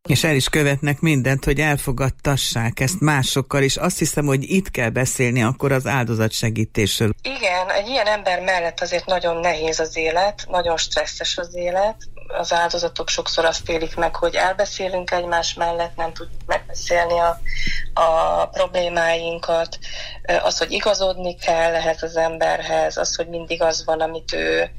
És el is követnek mindent, hogy elfogadtassák ezt másokkal, és azt hiszem, hogy itt kell beszélni akkor az áldozatsegítésről. Igen, egy ilyen ember mellett azért nagyon nehéz az élet, nagyon stresszes az élet. Az áldozatok sokszor azt élik meg, hogy elbeszélünk egymás mellett, nem tudjuk megbeszélni a problémáinkat, az, hogy igazodni kell ehhez az emberhez, az, hogy mindig az van, amit ő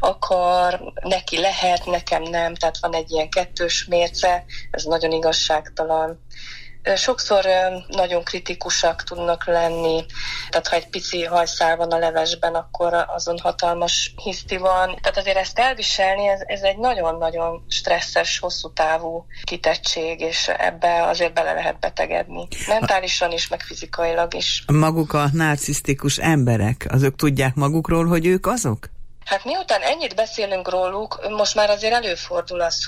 akar, neki lehet, nekem nem, tehát van egy ilyen kettős mérce, ez nagyon igazságtalan. Sokszor nagyon kritikusak tudnak lenni, tehát ha egy pici hajszál van a levesben, akkor azon hatalmas hiszti van. Tehát azért ezt elviselni, ez egy nagyon-nagyon stresszes, hosszú távú kitettség, és ebbe azért bele lehet betegedni. Mentálisan is, meg fizikailag is. Maguk a narcisztikus emberek, azok tudják magukról, hogy ők azok? Hát miután ennyit beszélünk róluk, most már azért előfordul az,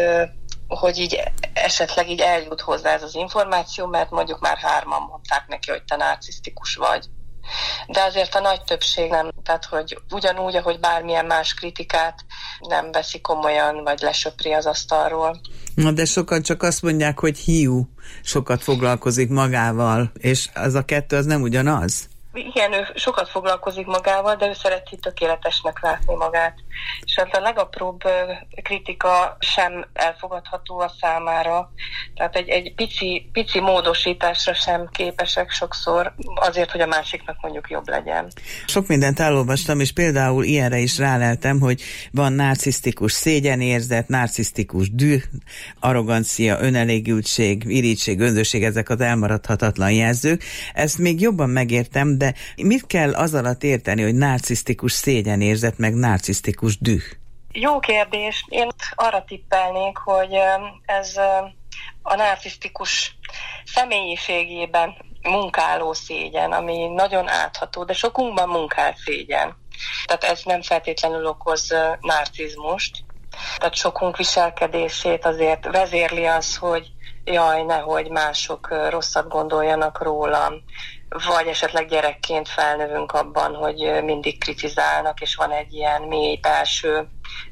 hogy így esetleg így eljut hozzá ez az információ, mert mondjuk már 3-an mondták neki, hogy te narcisztikus vagy. De azért a nagy többség nem, tehát hogy ugyanúgy, ahogy bármilyen más kritikát nem veszi komolyan, vagy lesöpri az asztalról. Na de sokan csak azt mondják, hogy hiú, sokat foglalkozik magával, és az a kettő az nem ugyanaz. Igen, ő sokat foglalkozik magával, de ő szereti tökéletesnek látni magát. És hát a legapróbb kritika sem elfogadható a számára. Tehát egy pici módosításra sem képesek sokszor azért, hogy a másiknak mondjuk jobb legyen. Sok mindent elolvastam, és például ilyenre is ráleltem, hogy van narcisztikus szégyenérzet, narcisztikus düh, arrogancia, önelégültség, irigység, önzőség, ezek az elmaradhatatlan jelzők. Ezt még jobban megértem, de mit kell az alatt érteni, hogy narcisztikus szégyenérzet, meg narcisztikus düh? Jó kérdés. Én arra tippelnék, hogy ez a narcisztikus személyiségében munkáló szégyen, ami nagyon átható, de sokunkban munkál szégyen. Tehát ez nem feltétlenül okoz narcizmust. Tehát sokunk viselkedését azért vezérli az, hogy jaj, nehogy mások rosszat gondoljanak rólam, vagy esetleg gyerekként felnövünk abban, hogy mindig kritizálnak, és van egy ilyen mély belső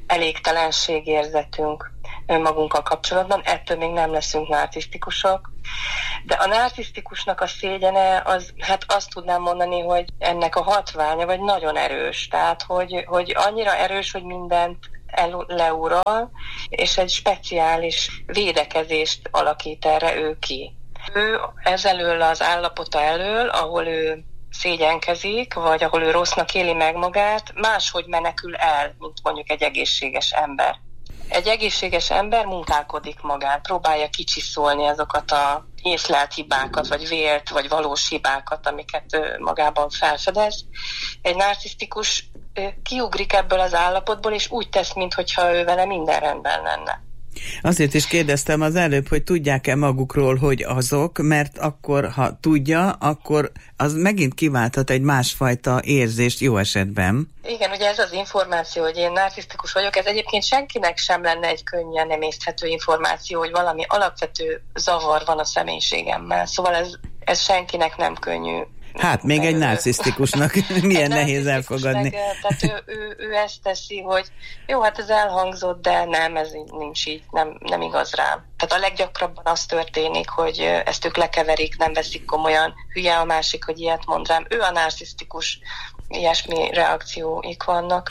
elégtelenségérzetünk önmagunkkal kapcsolatban, ettől még nem leszünk narcisztikusok. De a narcisztikusnak a szégyene, hát azt tudnám mondani, hogy ennek a hatványa, vagy nagyon erős. Tehát, hogy annyira erős, hogy mindent leural, és egy speciális védekezést alakít erre ő ki. Ő ezelől az állapota elől, ahol ő szégyenkezik, vagy ahol ő rossznak éli meg magát, máshogy menekül el, mint mondjuk egy egészséges ember. Egy egészséges ember munkálkodik magán, próbálja kicsiszolni azokat a észlelt hibákat, vagy vélt, vagy valós hibákat, amiket ő magában felfedez. Egy narcisztikus kiugrik ebből az állapotból, és úgy tesz, mintha ő vele minden rendben lenne. Azért is kérdeztem az előbb, hogy tudják-e magukról, hogy azok, mert akkor, ha tudja, akkor az megint kiválthat egy másfajta érzést jó esetben. Igen, ugye ez az információ, hogy én narcisztikus vagyok, ez egyébként senkinek sem lenne egy könnyen emészthető információ, hogy valami alapvető zavar van a személyiségemmel. Szóval ez senkinek nem könnyű. Hát még egy narcisztikusnak milyen nehéz elfogadni. Tehát ő ezt teszi, hogy jó, hát ez elhangzott, de nem, ez nincs így, nem igaz rám. Tehát a leggyakrabban az történik, hogy ezt ők lekeverik, nem veszik komolyan, hülye a másik, hogy ilyet mond rám. Ő a narcisztikus, ilyesmi reakcióik vannak.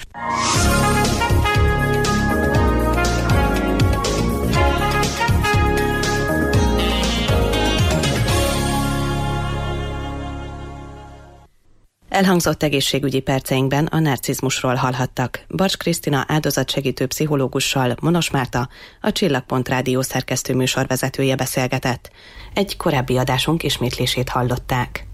Elhangzott egészségügyi perceinkben a narcizmusról hallhattak. Barcs Krisztina áldozatsegítő pszichológussal, Monos Márta, a Csillagpont Rádió szerkesztő műsorvezetője beszélgetett. Egy korábbi adásunk ismétlését hallották.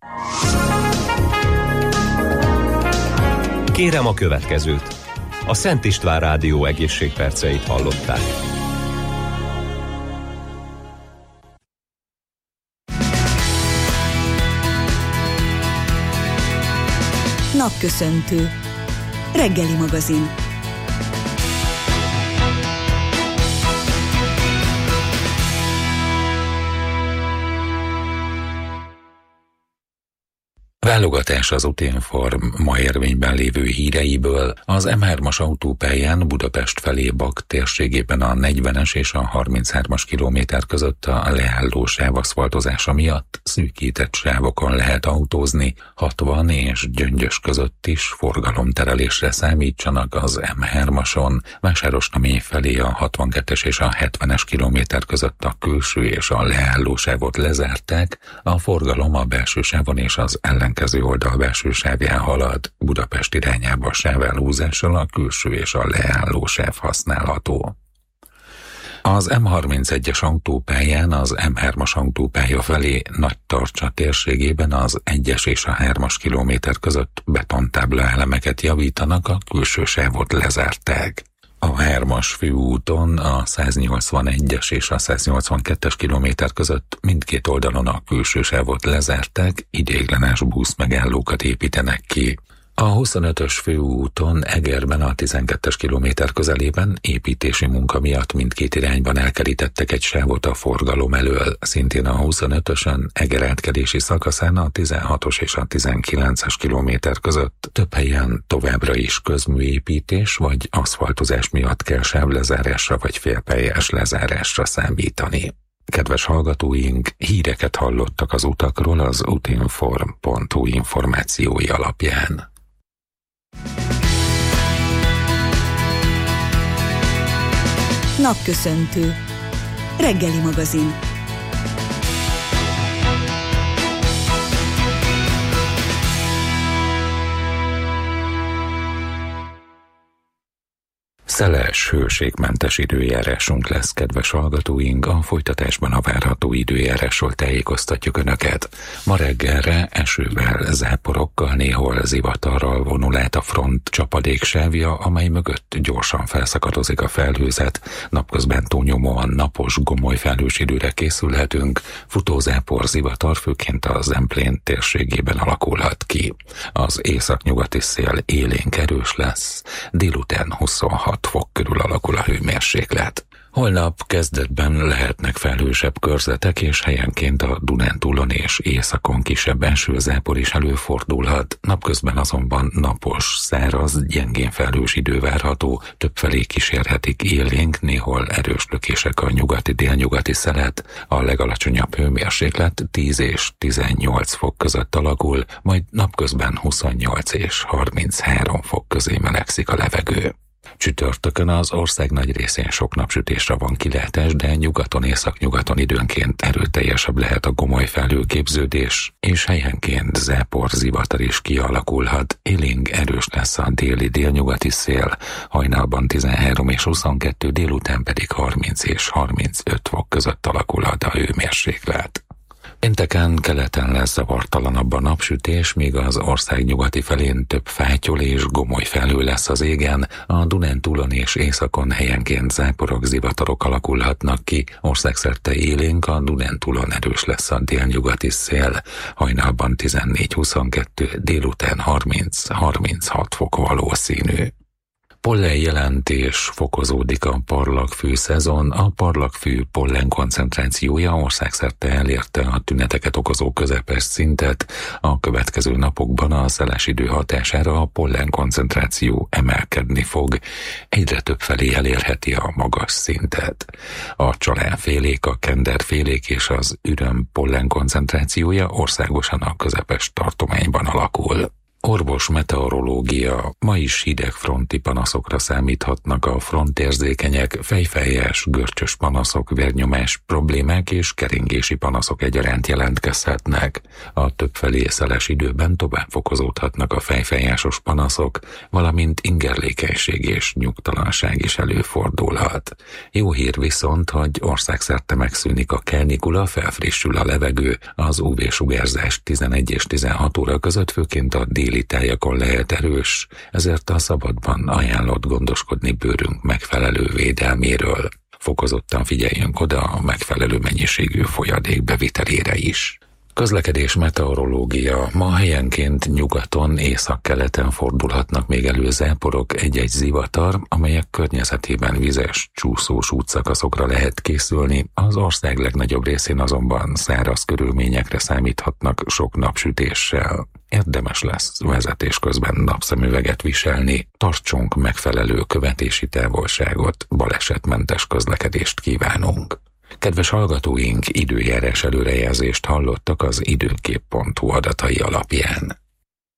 Kérem a következőt. A Szent István Rádió egészségperceit hallották. Napköszöntő. Reggeli magazin. Válogatás az Utinform ma érvényben lévő híreiből. Az M3-as autópályán Budapest felé Bak térségében a 40-es és a 33-as kilométer között a leálló sávaszfaltozása miatt szűkített sávokon lehet autózni. 60 és Gyöngyös között is forgalomterelésre számítsanak az M3-ason. Vásárosnamény felé a 62-es és a 70-es kilométer között a külső és a leálló sávot lezárták, a forgalom a belső sávon és az ellenkező oldal belső sávján halad. Budapest irányába sávelhúzással a külső és a leálló sáv használható. Az M31-es autópályán az M3-as autópálya felé Nagytarcsa térségében az 1-es és a 3-as kilométer között betontábla elemeket javítanak, a külső sávot lezárták. A 3-as főúton a 181-es és a 182-es kilométer között mindkét oldalon a külső sávot lezárták, ideiglenes buszmegállókat építenek ki. A 25-ös főúton Egerben a 12-es kilométer közelében építési munka miatt mindkét irányban elkerítettek egy sávot a forgalom elől. Szintén a 25-ösön Eger átkelési szakaszán a 16-os és a 19-es kilométer között több helyen továbbra is közműépítés vagy aszfaltozás miatt kell sávlezárásra vagy félpályás lezárásra számítani. Kedves hallgatóink, híreket hallottak az utakról az utinform.hu információi alapján. Napköszöntő. Reggeli magazin. Szeles, hőségmentes időjárásunk lesz, kedves hallgatóink, a folytatásban a várható időjárásról tájékoztatjuk Önöket. Ma reggelre esővel, záporokkal, néhol zivatarral vonul át a front csapadéksávja, amely mögött gyorsan felszakadozik a felhőzet. Napközben túlnyomóan napos, gomoly felhős időre készülhetünk, futózápor, zivatar főként a Zemplén térségében alakulhat ki. Az északnyugati szél élénk erős lesz, délután 26 fok körül alakul a hőmérséklet. Holnap kezdetben lehetnek felhősebb körzetek, és helyenként a Dunántúlon és északon kisebb esőzápor is előfordulhat. Napközben azonban napos, száraz, gyengén felhős idő várható, többfelé kísérhetik élénk, néhol erős lökések a nyugati-délnyugati szelet, a legalacsonyabb hőmérséklet 10 és 18 fok között alakul, majd napközben 28 és 33 fok közé melegszik a levegő. Csütörtökön az ország nagy részén sok napsütésre van kilátás, de nyugaton, északnyugaton időnként erőteljesebb lehet a gomoly felhőképződés, és helyenként zápor, zivatar is kialakulhat. Élénk erős lesz a déli-délnyugati szél, hajnalban 13 és 22, délután pedig 30 és 35 fok között alakulhat a hőmérséklet. Pénteken keleten lesz zavartalanabb a napsütés, míg az ország nyugati felén több fátyol és gomoly felhő lesz az égen, a Dunántúlon és északon helyenként záporok, zivatarok alakulhatnak ki, országszerte élénk, a Dunántúlon erős lesz a délnyugati szél, hajnalban 14-22, délután 30-36 fok valószínű. Pollenjelentés, fokozódik a parlagfű szezon, a parlagfű pollen koncentrációja országszerte elérte a tüneteket okozó közepes szintet, a következő napokban a szeles idő hatására a pollen koncentráció emelkedni fog, egyre több felé elérheti a magas szintet. A csalánfélék, a kenderfélék és az üröm pollen koncentrációja országosan a közepes tartományban alakul. Orvos meteorológia, ma is hidegfronti panaszokra számíthatnak a frontérzékenyek, fejfájás, görcsös panaszok, vérnyomás problémák és keringési panaszok egyaránt jelentkezhetnek. A többfelé szeles időben tovább fokozódhatnak a fejfájásos panaszok, valamint ingerlékenység és nyugtalanság is előfordulhat. Jó hír viszont, hogy országszerte megszűnik a kánikula, felfrissül a levegő, az UV-sugárzás 11 és 16 óra között főként a déli tájakon lehet erős, ezért a szabadban ajánlott gondoskodni bőrünk megfelelő védelméről. Fokozottan figyeljünk oda a megfelelő mennyiségű folyadék bevitelére is. Közlekedés meteorológia, ma helyenként nyugaton, északkeleten fordulhatnak még elő záporok, egy-egy zivatar, amelyek környezetében vizes, csúszós útszakaszokra lehet készülni, az ország legnagyobb részén azonban száraz körülményekre számíthatnak sok napsütéssel. érdemes lesz vezetés közben napszemüveget viselni, tartsunk megfelelő követési távolságot, balesetmentes közlekedést kívánunk. Kedves hallgatóink, időjárás előrejelzést hallottak az időkép.hu adatai alapján.